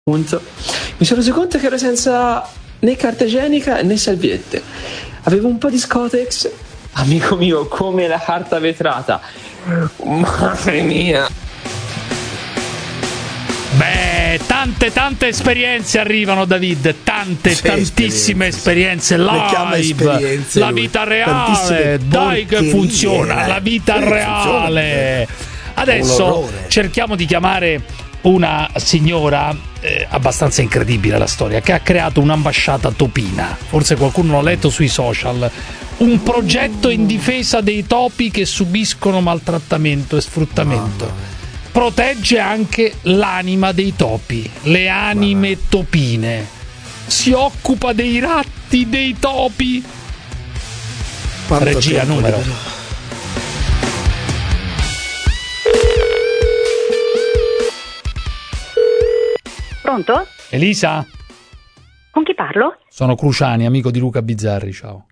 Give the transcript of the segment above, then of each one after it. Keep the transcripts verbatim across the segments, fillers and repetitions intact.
Punto. Mi sono reso conto che ero senza né carta igienica né salviette. Avevo un po' di Scotex, amico mio, come la carta vetrata. Madre mia. Beh, tante tante esperienze arrivano, David, tante C'è tantissime esperienze, esperienze. live, esperienze la lui. vita reale, dai che funziona, la vita Eh, reale. Adesso cerchiamo di chiamare una signora eh, abbastanza incredibile, la storia, che ha creato un'ambasciata topina, forse qualcuno l'ha letto sui social, un progetto in difesa dei topi che subiscono maltrattamento e sfruttamento. Mamma. Protegge anche l'anima dei topi, le anime Mamma. topine, si occupa dei ratti dei topi. Quanto regia numero libero. Pronto? Elisa? Con chi parlo? Sono Cruciani, amico di Luca Bizzarri, ciao.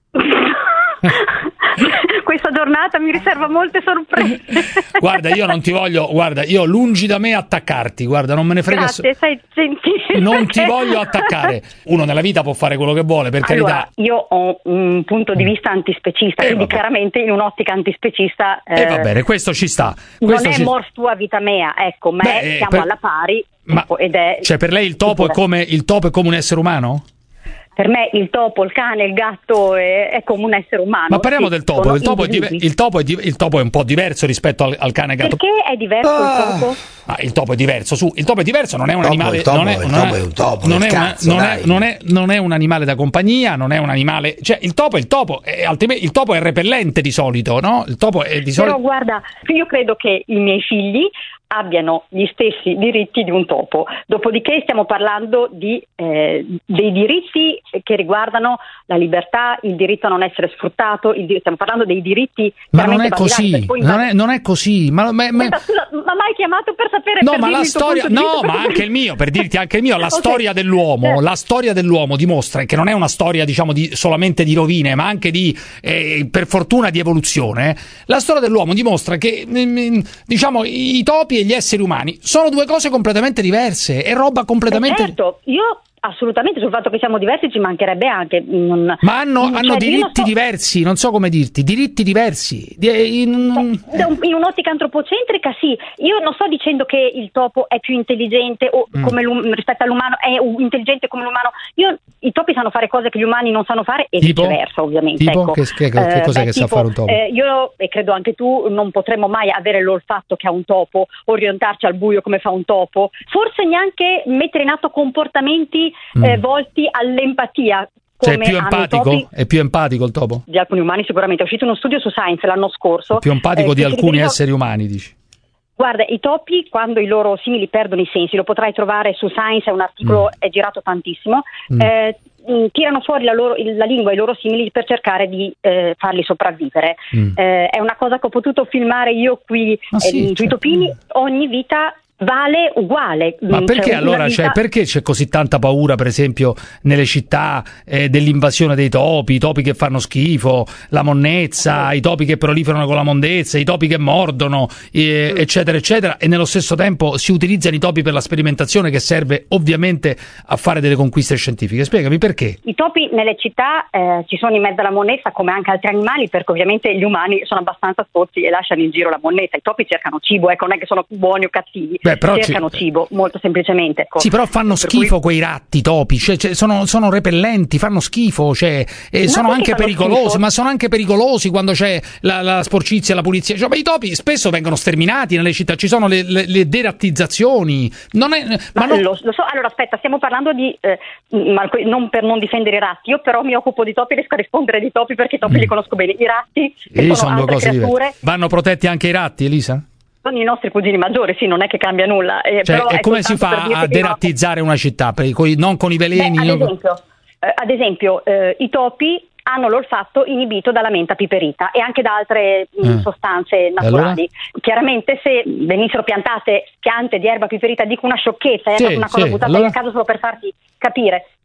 Questa giornata mi riserva molte sorprese. Guarda, io non ti voglio, guarda, io lungi da me attaccarti, guarda, non me ne frega. Grazie, sei gentile. Non ti voglio attaccare. Uno nella vita può fare quello che vuole, per allora, carità. Io ho un punto di vista antispecista, Eh, quindi vabbè. chiaramente in un'ottica antispecista. E eh, eh, va bene, questo ci sta. Non Questo è ci... mors tua vita mea, ecco, ma Beh, è, siamo per... alla pari. Ma ecco, ed è... cioè, per lei il topo è come il topo è come un essere umano? Per me il topo, il cane, il gatto è, è come un essere umano. Ma parliamo sì, del topo. Il topo, è diver- individui. il, topo è di- il topo è un po' diverso rispetto al, al cane e gatto. Perché è diverso Ah. il topo? Ah, il topo è diverso, su, il topo è diverso, non è un Topo, animale, il topo, non è, il non topo è un topo, non del è, una- cazzo, non è- dai. non è- non è un animale da compagnia, non è un animale, cioè il topo è il topo, e altrimenti il topo è repellente di solito, no? Il topo è di solito. Però guarda, io credo che i miei figli abbiano gli stessi diritti di un topo. Dopodiché stiamo parlando di eh, dei diritti che riguardano la libertà, il diritto a non essere sfruttato, il dir- stiamo parlando dei diritti. Ma non è chiaramente così, basilari, poi- non è, non è così. Ma, ma, ma- Scusa, scusa, ma mai chiamato per sapere? no, per ma dirmi la il tuo storia, punto di no, vista? ma anche il mio, per dirti anche il mio, la Ok, storia dell'uomo, certo. la storia dell'uomo dimostra che non è una storia, diciamo, di, solamente di rovine, ma anche di, eh, per fortuna, di evoluzione. La storia dell'uomo dimostra che, mm, diciamo, i topi e gli esseri umani sono due cose completamente diverse, è roba completamente. Eh, certo, io assolutamente sul fatto che siamo diversi ci mancherebbe anche. Non, Ma hanno, non- hanno cioè, io non diritti so- diversi, non so come dirti, diritti diversi. Di- in- Da un- In un'ottica antropocentrica sì, io non sto dicendo che il topo è più intelligente o Mm. come l'um- rispetto all'umano, è u- intelligente come l'umano. Io, i topi sanno fare cose che gli umani non sanno fare e Tipo? viceversa, ovviamente. Tipo? Ecco. Che- che- che Eh, cos'è beh, che sa tipo, fare un topo? eh, io, e credo anche tu, non potremmo mai avere l'olfatto che ha un topo, orientarci al buio come fa un topo, forse neanche mettere in atto comportamenti eh, Mm. volti all'empatia. Cioè è come più hanno i empatico? topi. È più empatico il topo? Di alcuni umani sicuramente. È uscito uno studio su Science l'anno scorso. È più empatico eh, di che si alcuni riferiva- esseri umani, dici? Guarda, i topi quando i loro simili perdono i sensi, lo potrai trovare su Science, è un articolo, Mm. è girato tantissimo, Mm. eh, mh, tirano fuori la, loro, il- la lingua e i loro simili per cercare di eh, farli sopravvivere. Mm. Eh, è una cosa che ho potuto filmare io qui Ma sì, eh, sui certo. topini, ogni vita vale uguale. Ma Mm, perché cioè, una allora vita- cioè, perché c'è così tanta paura, per esempio, nelle città eh, dell'invasione dei topi, i topi che fanno schifo, la monnezza, i topi che proliferano con la mondezza, i topi che mordono, eh, eccetera, eccetera, e nello stesso tempo si utilizzano i topi per la sperimentazione che serve ovviamente a fare delle conquiste scientifiche? Spiegami perché. I topi nelle città eh, ci sono in mezzo alla monnezza come anche altri animali, perché ovviamente gli umani sono abbastanza stolti e lasciano in giro la monnezza. I topi cercano cibo, ecco, non è che sono buoni o cattivi. Beh, però cercano ci- cibo, molto semplicemente. Ecco. Sì, però fanno Per schifo cui- quei ratti, i topi, cioè, cioè, sono, sono repellenti, fanno schifo, cioè, e Ma sono perché anche fanno pericolosi, schifo? ma sono anche pericolosi quando c'è la, la sporcizia, la pulizia. Cioè, ma i topi spesso vengono sterminati nelle città, ci sono le, le, le derattizzazioni. Non è, ma Ma non- lo, lo so, allora aspetta, stiamo parlando di, eh, ma non per non difendere i ratti, io però mi occupo di topi e riesco a rispondere di topi perché i topi Mm. li conosco bene. I ratti che Eh, sono, sono due altre cose creature, diverse. Vanno protetti anche i ratti, Elisa? sono i nostri cugini maggiori, sì, non è che cambia nulla. eh, Cioè, però e è come si soltanto fa per dirti a che io- derattizzare una città? Per i- coi- non con i Beh, veleni? ad non- esempio, eh, ad esempio eh, i topi hanno l'olfatto inibito dalla menta piperita e anche da altre mh, Eh. sostanze naturali. Chiaramente se venissero piantate piante di erba piperita, dico una sciocchezza, è Sì, proprio una cosa sì, buttata allora? in caso solo per farti capire.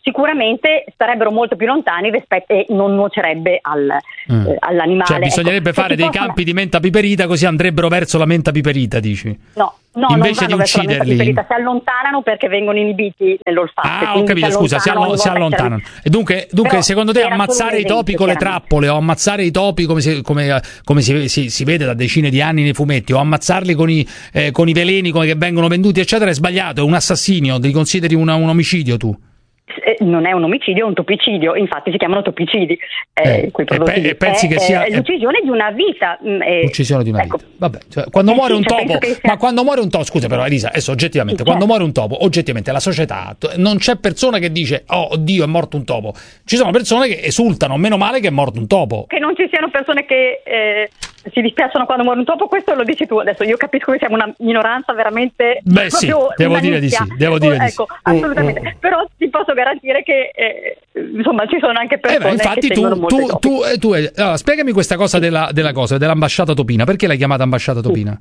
sicuramente starebbero molto più lontani rispetto e non nuocerebbe al, mm. eh, all'animale. Cioè bisognerebbe ecco, fare dei possono... campi di menta piperita, così andrebbero verso la menta piperita, dici? No, no, invece non di ucciderli, si allontanano perché vengono inibiti nell'olfatto. Ah, ho capito, scusa, si, allo- si allontanano. E dunque, dunque secondo te ammazzare i topi con le trappole o ammazzare i topi come, si, come, come si, si, si vede da decine di anni nei fumetti, o ammazzarli con i, eh, con i veleni come che vengono venduti eccetera è sbagliato, è un assassinio, li consideri una, un omicidio tu? Non è un omicidio, è un topicidio, infatti si chiamano topicidi. Eh, eh, quei prodotti e, pe- e pensi è, che sia è l'uccisione di una vita. È, l'uccisione di una ecco. vita. Vabbè, cioè, quando eh muore sì, un cioè, topo, sia... ma quando muore un topo, scusa però Elisa, adesso oggettivamente, sì, quando certo. muore un topo, oggettivamente la società, non c'è persona che dice "Oh, oddio, è morto un topo". Ci sono persone che esultano, meno male che è morto un topo. Che non ci siano persone che eh, si dispiacciono quando muore un topo, questo lo dici tu. Adesso io capisco che siamo una minoranza veramente. Beh, sì, devo dire di sì, devo dire di sì. Ecco, assolutamente. Mm, mm. Però ti posso garantire che eh, insomma ci sono anche persone eh, infatti che tu, tengono tu, molto tu, tu, tu eh, allora, spiegami questa cosa della, della cosa, dell'ambasciata topina. Perché l'hai chiamata ambasciata topina?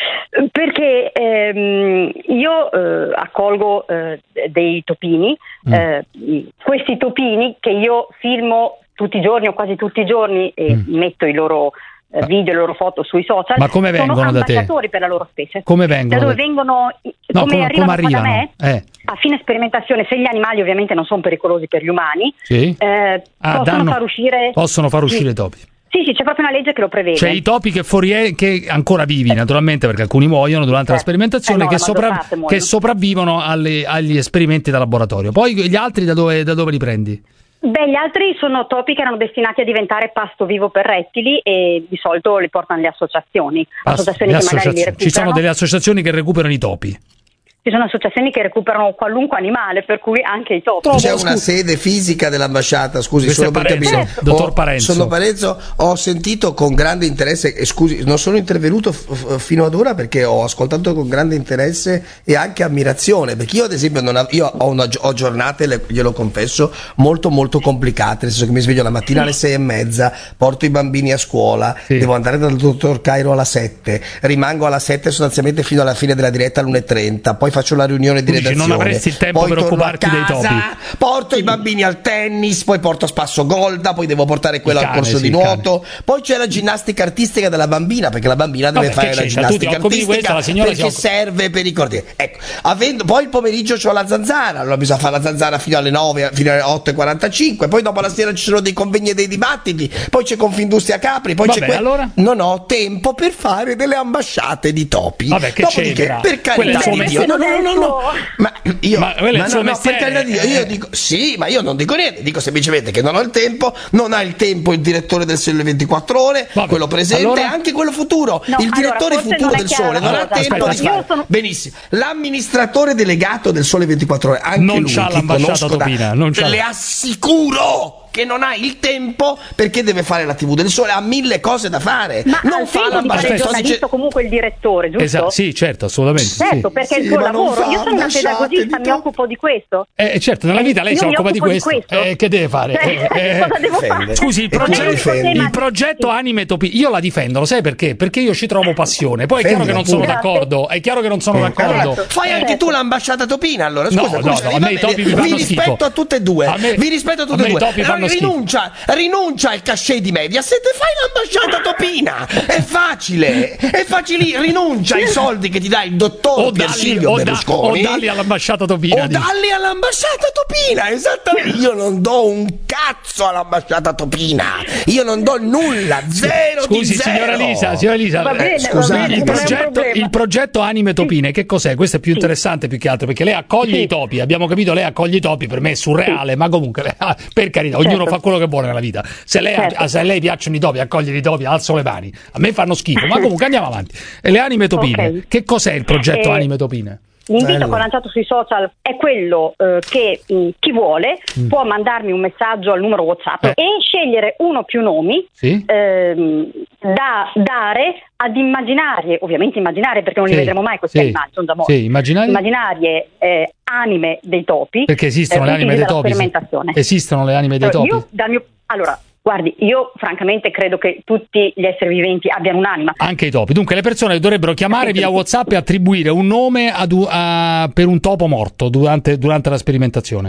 Perché ehm, io eh, accolgo eh, dei topini, mm. eh, questi topini che io filmo tutti i giorni o quasi tutti i giorni e mm. metto i loro eh, video, le loro foto sui social. Ma come vengono sono da te? ambasciatori per la loro specie. Come vengono? Da dove da... vengono, no, come, come arrivano, come arrivano? Da me, eh. a fine sperimentazione, se gli animali ovviamente non sono pericolosi per gli umani, sì? eh, ah, possono danno, far uscire possono far uscire sì. i topi. Sì, sì, c'è proprio una legge che lo prevede. Cioè i topi che, fuori, che ancora vivi, naturalmente, perché alcuni muoiono durante certo. la sperimentazione, eh no, che, sopra, che sopravvivono alle, agli esperimenti da laboratorio. Poi gli altri da dove, da dove li prendi? Beh, gli altri sono topi che erano destinati a diventare pasto vivo per rettili e di solito li portano le associazioni. associazioni le che associazioni. magari li recuperano. Ci sono delle associazioni che recuperano i topi. Ci sono associazioni che recuperano qualunque animale, per cui anche i topi. C'è una sede fisica dell'ambasciata, scusi, questo solo per Parenzo, capire. certo. Dottor Parenzo. Sono Parenzo, ho sentito con grande interesse, e scusi, non sono intervenuto f- f- fino ad ora perché ho ascoltato con grande interesse e anche ammirazione, perché io ad esempio non ho, io ho, una, ho giornate, le, glielo confesso, molto molto complicate, nel senso che mi sveglio la mattina alle sei e mezza, porto i bambini a scuola, sì. devo andare dal dottor Cairo alla sette, rimango alla sette sostanzialmente fino alla fine della diretta all'una e trenta, poi faccio la riunione di redazione, non avresti il tempo poi per occuparti casa, dei topi, porto i bambini al tennis, poi porto a spasso Golda, poi devo portare quello cane, al corso sì, di nuoto, poi c'è la ginnastica artistica della bambina, perché la bambina deve Vabbè, fare la ginnastica artistica questa, la signora perché serve per ricordare, ecco, avendo, poi il pomeriggio c'ho la zanzara, allora bisogna fare la zanzara fino alle nove, fino alle otto e quarantacinque, poi dopo la sera ci sono dei convegni e dei dibattiti, poi c'è Confindustria Capri, poi Vabbè, c'è que- allora? non ho tempo per fare delle ambasciate di topi. Vabbè, che dopodiché, per carità di Dio, no, no, no, no, ma io, ma, ma no, no, per carità di Dio, io dico sì, ma io non dico niente, dico semplicemente che non ho il tempo, non ha il tempo il direttore del Sole ventiquattro Ore, Vabbè, quello presente e allora... anche quello futuro, no, il direttore allora, futuro del chiaro, Sole non allora, ha tempo aspetta, di fare. sono... Benissimo, l'amministratore delegato del Sole ventiquattro Ore, anche non lui, c'ha l'ambasciata topina, non c'ha. Le assicuro che non ha il tempo perché deve fare la tivù del Sole, ha mille cose da fare, ma non fa l'ambasciata, il giornalista comunque il direttore, giusto? Esatto, sì, certo, assolutamente. Certo, sì. perché sì, è il suo lavoro. Io sono una pedagogista, mi to- occupo di questo. Eh, certo, nella vita lei Io si occupa di questo. di questo. Eh, che deve fare? Cioè, eh, cosa devo fare? Scusi, il, progetto, il progetto Anime Topi, io la difendo, lo sai perché? Perché io ci trovo passione. Poi è chiaro che non sono d'accordo, è chiaro che non sono d'accordo. Allora, fai anche tu l'ambasciata topina, allora. Scusa, no, no, no, a me i topi mi fanno vi schifo. rispetto a tutte e due. Me, vi rispetto a tutte e due. I topi fanno rinuncia, rinuncia al cachet di Mediaset e fai l'ambasciata topina. È facile, è facile, rinuncia ai soldi che ti dà il dottor Silvio Berlusconi. O dalli all'ambasciata topina. O dalli all'ambasciata topina, esattamente. Io non do un cazzo all'ambasciata topina. Io non do nulla, zero Scusi, di zero. signora Lisa, signora Lisa, va bene, eh, scusate, va bene, il, progetto, il progetto Anime Topine, che cos'è? Questo è più interessante più che altro, perché lei accoglie sì. i topi, abbiamo capito, lei accoglie i topi, per me è surreale, sì. ma comunque, lei, per carità, certo. ognuno fa quello che vuole nella vita. Se lei, certo. se a lei piacciono i topi, accoglie i topi, alzo le mani. A me fanno schifo, ma comunque andiamo avanti. E le Anime Topine, okay. che cos'è il progetto eh, Anime Topine? L'invito Bello. che ho lanciato sui social è quello eh, che mh, chi vuole mm. può mandarmi un messaggio al numero WhatsApp eh. e scegliere uno o più nomi sì? ehm, da dare ad immaginarie, ovviamente immaginarie perché non li sì. vedremo mai questi sì. animali, sono già morti, sì. immaginarie, immaginarie eh, anime dei topi. Perché esistono eh, le anime dei topi? Esistono le anime dei topi? Io, dal mio, allora, guardi, io francamente credo che tutti gli esseri viventi abbiano un'anima. Anche i topi. Dunque le persone dovrebbero chiamare via WhatsApp e attribuire un nome ad, a, per un topo morto durante, durante la sperimentazione.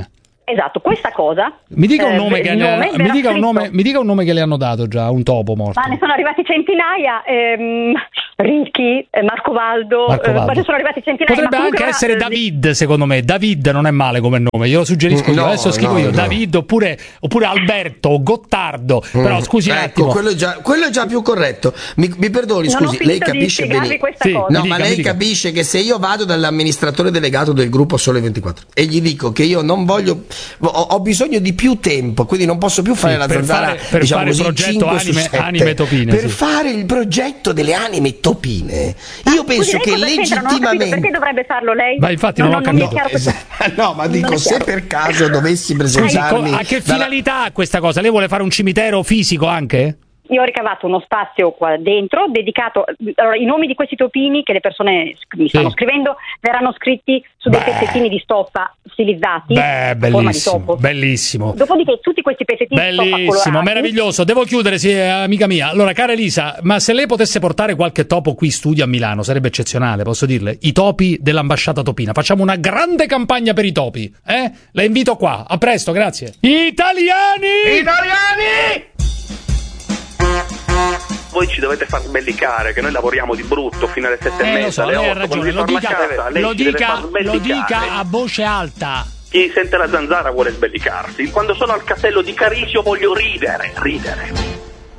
Esatto, questa cosa. Mi dica un eh, nome, che nome, ne, mi, dica un scritto, nome mi dica un nome che le hanno dato già, un topo morto. Ma ne sono arrivati centinaia, ehm, Ricky, eh, Marco Valdo, Marco eh, Valdo. ma ne sono arrivati centinaia. Potrebbe ma anche ora, essere eh, David, secondo me. David non è male come nome, glielo suggerisco io. No, Adesso scrivo no, io no. David oppure, oppure Alberto, Gottardo. Però scusi un Ecco, attimo. quello è, già, quello è già più corretto. Mi, mi perdoni, Non ho scusi, lei finito di capisce spiegarvi bene. questa Sì, cosa. No, Mi ma dica, lei mi dica. capisce che se io vado dall'amministratore delegato del gruppo Sole ventiquattro e gli dico che io non voglio, ho, ho bisogno di più tempo, quindi non posso più fare Sì, la per zanzara, fare- per diciamo fare il così, progetto cinque su anime- sette. anime topine, Per sì. fare il progetto delle anime topine, io penso Scusi, lei che cosa c'entra? Non ho capito, legittimamente. perché dovrebbe farlo lei? Ma infatti non ho mi è capito. chiaro questo. Esatto. No, ma Non dico, è se chiaro. per caso dovessi Scusi, co- presentarmi a che dalla- finalità ha questa cosa? Lei vuole fare un cimitero fisico anche? Io ho ricavato uno spazio qua dentro dedicato. Allora, i nomi di questi topini che le persone sc- mi stanno Sì. scrivendo verranno scritti su dei Beh. pezzettini di stoffa stilizzati Beh, a forma di bellissimo, topo. bellissimo. Dopodiché tutti questi pezzettini di stoffa Bellissimo, colorati. meraviglioso. Devo chiudere, sì, amica mia. Allora, cara Elisa, ma se lei potesse portare qualche topo qui in studio a Milano, sarebbe eccezionale, posso dirle? I topi dell'ambasciata topina. Facciamo una grande campagna per i topi, eh? La invito qua. A presto, grazie. Italiani! Italiani! Voi ci dovete far sbellicare, che noi lavoriamo di brutto fino alle sette e Eh, mezza, lo so, alle lei ha otto, quando ragione, si lo torna dica, a casa, lei lo ci deve dica, far lo sbellicare. dica a voce alta. Chi sente la zanzara vuole sbellicarsi. Quando sono al castello di Carisio voglio ridere, ridere.